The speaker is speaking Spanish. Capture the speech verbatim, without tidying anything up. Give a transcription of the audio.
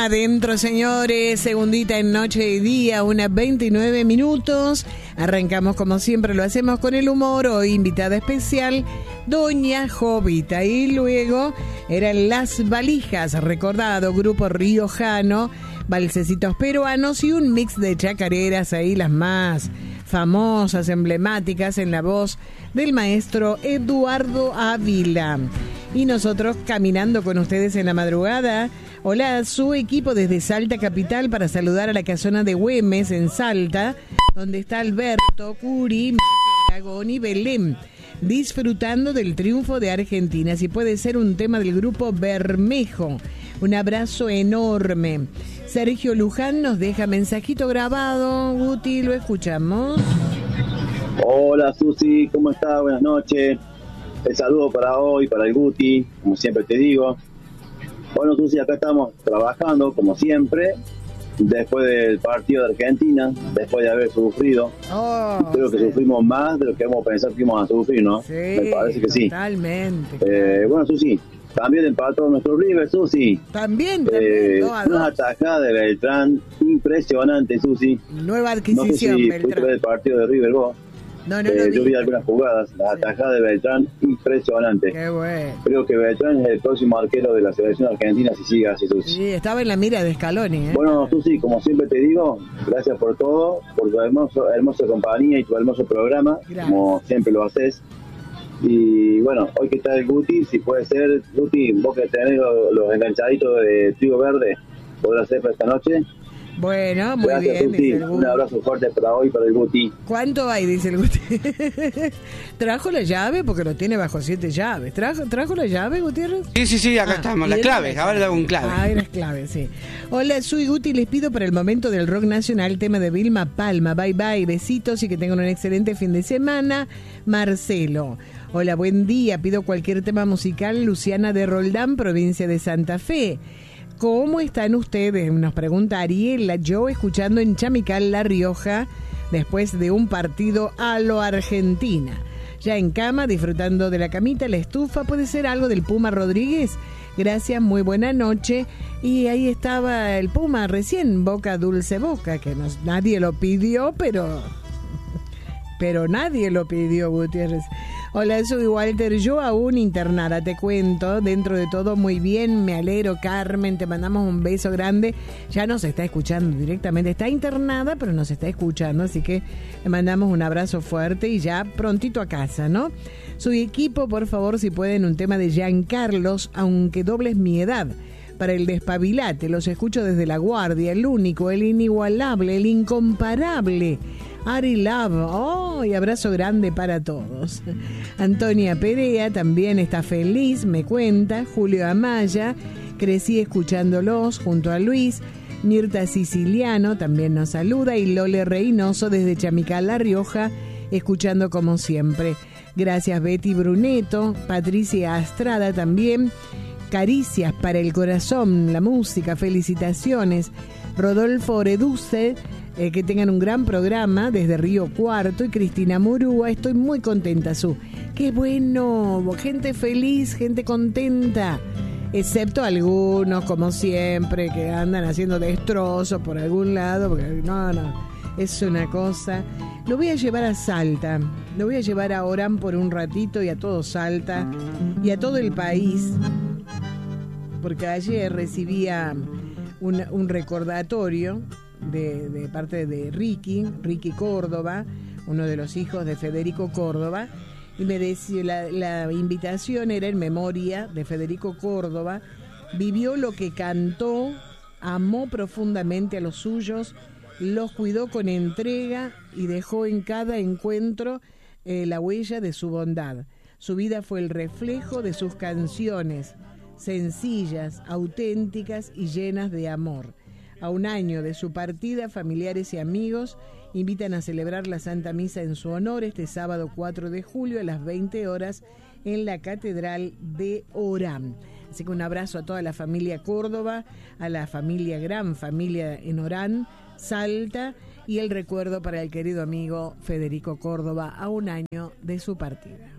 adentro, señores. Segundita en noche y día, unas veintinueve minutos. Arrancamos como siempre, lo hacemos con el humor. Hoy invitada especial, Doña Jovita. Y luego eran Las Valijas, recordado, grupo riojano, valsecitos peruanos y un mix de chacareras ahí, las más famosas, emblemáticas, en la voz del maestro Eduardo Ávila. Y nosotros caminando con ustedes en la madrugada. Hola, su equipo desde Salta Capital para saludar a la casona de Güemes en Salta, donde está Alberto, Curi, Macho, Aragón y Belén, disfrutando del triunfo de Argentina. Si puede ser un tema del grupo Bermejo. Un abrazo enorme. Sergio Luján nos deja mensajito grabado. Guti, lo escuchamos. Hola Susi, ¿cómo estás? Buenas noches. El saludo para hoy, para el Guti, como siempre te digo. Bueno, Susi, acá estamos trabajando, como siempre, después del partido de Argentina, después de haber sufrido. Oh, Creo que sí. Sufrimos más de lo que hemos pensado que íbamos a sufrir, ¿no? Sí, me parece que sí. Totalmente. Eh, claro. Bueno, Susi, también empató nuestro River, Susi. También, también. Eh, dos a una dos. atajada de Beltrán impresionante, Susi. Nueva adquisición, no sé si Beltrán. fuiste ver el partido de River vos. No, no, eh, no yo vi. vi algunas jugadas, la Sí. atajada de Beltrán impresionante. Qué bueno. Creo que Beltrán es el próximo arquero de la selección argentina si sigue así, Susi. Sí, estaba en la mira de Scaloni, ¿eh? Bueno, Susi, como siempre te digo, gracias por todo, por tu hermoso, hermosa compañía y tu hermoso programa, Gracias. como siempre lo haces. Y bueno, hoy que está el Guti, si puede ser, Guti, vos que tenés los, los enganchaditos de trigo verde, podrás hacer para esta noche. Bueno, muy Gracias, bien, Guti. dice el Un Guti. abrazo fuerte para hoy, para el Guti. ¿Cuánto hay? Dice el Guti. ¿Trajo la llave? Porque lo tiene bajo siete llaves. ¿Trajo, ¿trajo la llave, Gutiérrez? Sí, sí, sí, acá Ah, estamos. y Las él- claves, ahora damos un clave. Ah, eras clave, sí. Hola, soy Guti, les pido para el momento del rock nacional tema de Vilma Palma. Bye bye, besitos y que tengan un excelente fin de semana. Marcelo. Hola, buen día. Pido cualquier tema musical. Luciana de Roldán, provincia de Santa Fe. ¿Cómo están ustedes? Nos pregunta Ariela. Yo escuchando en Chamical, La Rioja, después de un partido a lo Argentina. Ya en cama, disfrutando de la camita, la estufa. ¿Puede ser algo del Puma Rodríguez? Gracias, muy buena noche. Y ahí estaba el Puma recién, Boca Dulce Boca, que nos, nadie lo pidió, pero... Pero nadie lo pidió, Gutiérrez. Hola, soy Walter. Yo aún internada, te cuento. Dentro de todo, muy bien. Me alegro, Carmen. Te mandamos un beso grande. Ya nos está escuchando directamente. Está internada, pero nos está escuchando. Así que le mandamos un abrazo fuerte y ya prontito a casa, ¿no? Su equipo, por favor, si pueden, un tema de Giancarlos, aunque dobles mi edad. Para el despabilate, los escucho desde La Guardia. El único, el inigualable, el incomparable Ari Love. Oh, y abrazo grande para todos. Antonia Perea también está feliz, me cuenta. Julio Amaya, crecí escuchándolos junto a Luis. Mirta Siciliano también nos saluda. Y Lole Reynoso desde Chamical, La Rioja, escuchando como siempre. Gracias, Betty Bruneto. Patricia Astrada también. Caricias para el corazón, la música, felicitaciones. Rodolfo Oreduce, eh, que tengan un gran programa desde Río Cuarto. Y Cristina Murúa, estoy muy contenta, Su. Qué bueno, gente feliz, gente contenta. Excepto algunos, como siempre, que andan haciendo destrozos por algún lado, porque no, no, es una cosa. Lo voy a llevar a Salta, lo voy a llevar a Orán por un ratito y a todo Salta y a todo el país. Porque ayer recibía un, un recordatorio de, de parte de Ricky, Ricky Córdoba, uno de los hijos de Federico Córdoba, y me decía, la, la invitación era en memoria de Federico Córdoba. Vivió lo que cantó, amó profundamente a los suyos, los cuidó con entrega y dejó en cada encuentro eh, la huella de su bondad. Su vida fue el reflejo de sus canciones, sencillas, auténticas y llenas de amor. A un año de su partida, familiares y amigos invitan a celebrar la Santa Misa en su honor este sábado cuatro de julio a las veinte horas en la Catedral de Orán. Así que un abrazo a toda la familia Córdoba, a la familia, gran familia en Orán, Salta, y el recuerdo para el querido amigo Federico Córdoba a un año de su partida.